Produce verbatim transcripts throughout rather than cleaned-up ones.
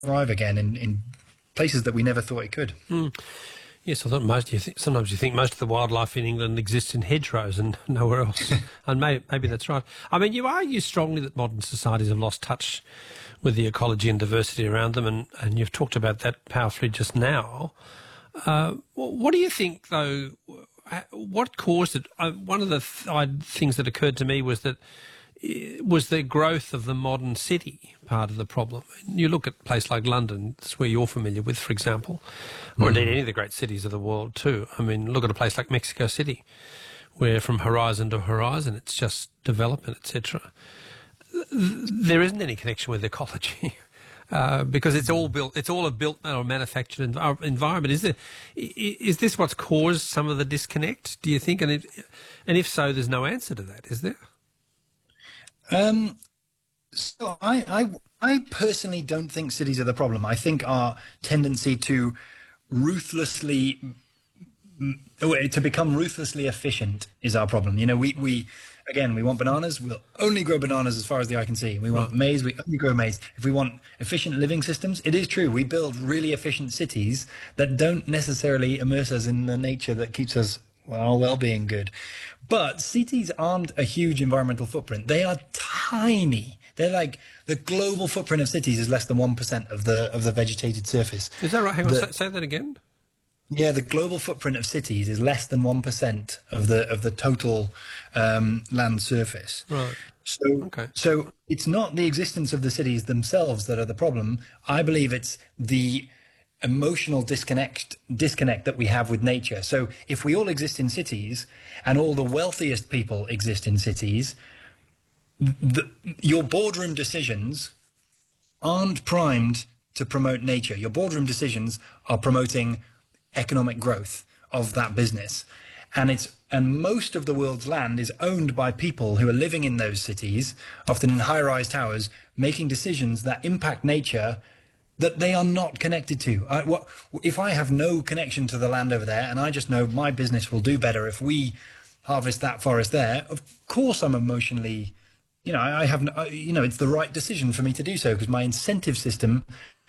thrive again in, in places that we never thought it could. Mm. Yes, I thought most. You think, sometimes you think most of the wildlife in England exists in hedgerows and nowhere else, and maybe, maybe that's right. I mean, you argue strongly that modern societies have lost touch with the ecology and diversity around them, and, and you've talked about that powerfully just now. Uh, what do you think, though? What caused it? Uh, one of the th- things that occurred to me was that was the growth of the modern city part of the problem. You look at a place like London, it's where you're familiar with, for example, or indeed any of the great cities of the world too. I mean, look at a place like Mexico City, where from horizon to horizon it's just development, et cetera. There isn't any connection with ecology. Uh, because it's all built, it's all a built or manufactured env- environment. Is there, is this what's caused some of the disconnect, do you think? And, it, and if so, there's no answer to that, is there? Um, so I, I, I personally don't think cities are the problem. I think our tendency to ruthlessly, to become ruthlessly efficient is our problem. You know, we, we, again, we want bananas, we'll only grow bananas as far as the eye can see. We want right. maize, we only grow maize. If we want efficient living systems, it is true, we build really efficient cities that don't necessarily immerse us in the nature that keeps us, well, our well-being good. But cities aren't a huge environmental footprint. They are tiny. They're like, the global footprint of cities is less than one percent of the of the vegetated surface. Is that right? Hang on, the, say that again. Yeah, the global footprint of cities is less than one percent of the of the total um, land surface. Right. So, okay. so it's not the existence of the cities themselves that are the problem. I believe it's the emotional disconnect disconnect that we have with nature. So if we all exist in cities and all the wealthiest people exist in cities, the, your boardroom decisions aren't primed to promote nature. Your boardroom decisions are promoting economic growth of that business. And it's and most of the world's land is owned by people who are living in those cities, often in high-rise towers, making decisions that impact nature that they are not connected to. I, what, if I have no connection to the land over there and I just know my business will do better if we harvest that forest there, of course I'm emotionally, you know, I, I have, no, you know, it's the right decision for me to do so because my incentive system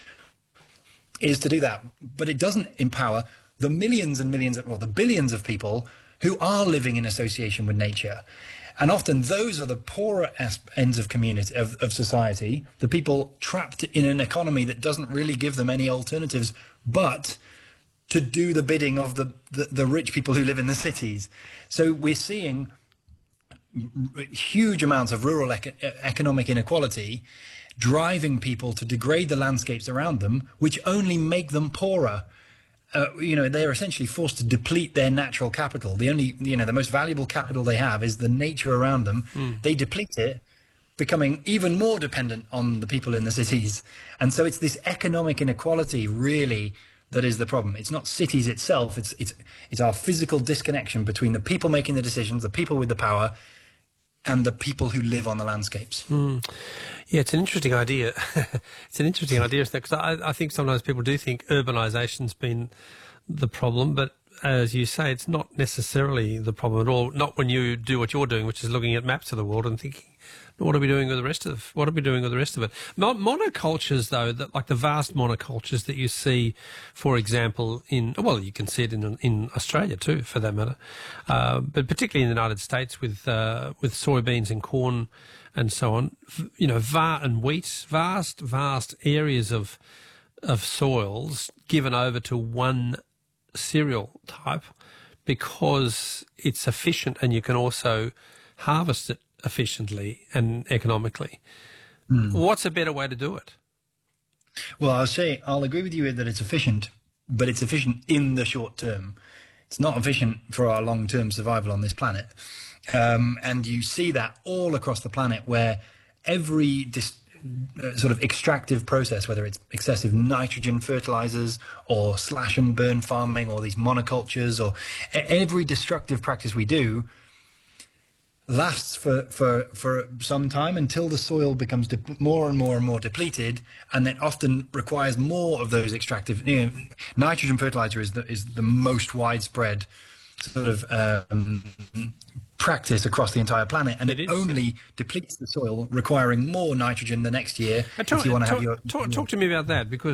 is to do that. But it doesn't empower the millions and millions, of, well, the billions of people who are living in association with nature. And often those are the poorer ends of community, of, of society, the people trapped in an economy that doesn't really give them any alternatives, but to do the bidding of the, the, the rich people who live in the cities. So we're seeing huge amounts of rural ec- economic inequality driving people to degrade the landscapes around them, which only make them poorer. Uh, you know, they're essentially forced to deplete their natural capital. The only, you know, the most valuable capital they have is the nature around them. Mm. They deplete it, becoming even more dependent on the people in the cities. And so it's this economic inequality really that is the problem. It's not cities itself. It's it's it's our physical disconnection between the people making the decisions, the people with the power, and the people who live on the landscapes. Mm. Yeah, it's an interesting idea. It's an interesting idea, isn't it? Because I, I think sometimes people do think urbanisation's been the problem, but as you say, it's not necessarily the problem at all. Not when you do what you're doing, which is looking at maps of the world and thinking, what are we doing with the rest of what are we doing with the rest of it? Monocultures, though, that like the vast monocultures that you see, for example, in well, you can see it in in Australia too, for that matter, uh, but particularly in the United States with uh, with soybeans and corn and so on. You know, va- and wheat, vast, vast areas of of soils given over to one cereal type because it's efficient and you can also harvest it efficiently and economically. Mm. What's a better way to do it? Well, I'll say, I'll agree with you that it's efficient, but it's efficient in the short term. It's not efficient for our long-term survival on this planet. Um, and you see that all across the planet where every dis- uh, sort of extractive process, whether it's excessive nitrogen fertilizers or slash and burn farming or these monocultures or every destructive practice we do, lasts for, for, for some time until the soil becomes de- more and more and more depleted, and then often requires more of those extractive. You know, nitrogen fertilizer is the, is the most widespread sort of um, practice across the entire planet, and It it, is. only depletes the soil, requiring more nitrogen the next year Uh, talk, if you want to talk, have your, talk, your talk to me about that, because